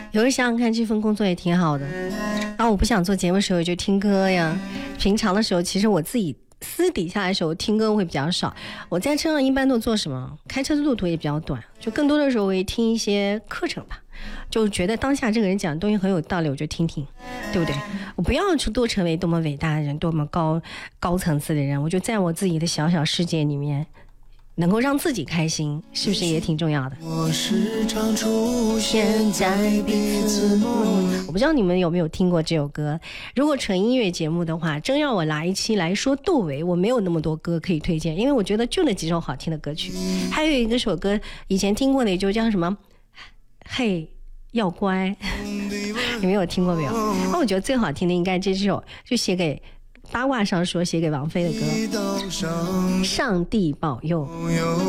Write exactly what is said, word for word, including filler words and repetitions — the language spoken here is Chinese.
有人想想看，这份工作也挺好的。然后我不想做节目的时候就听歌呀，平常的时候其实我自己私底下的时候听歌会比较少。我在车上一般都做什么？开车的路途也比较短，就更多的时候我会听一些课程吧，就觉得当下这个人讲的东西很有道理，我就听听，对不对？我不要去多成为多么伟大的人，多么高高层次的人，我就在我自己的小小世界里面能够让自己开心，是不是也挺重要的？我时常出现在彼此梦。我不知道你们有没有听过这首歌。如果纯音乐节目的话，真要我来一期来说窦唯，我没有那么多歌可以推荐，因为我觉得就那几首好听的歌曲。还有一个首歌以前听过的，就叫什么嘿要乖，你们有听过没有？那我觉得最好听的应该这首，就写给八卦上说写给王菲的歌，上帝保佑。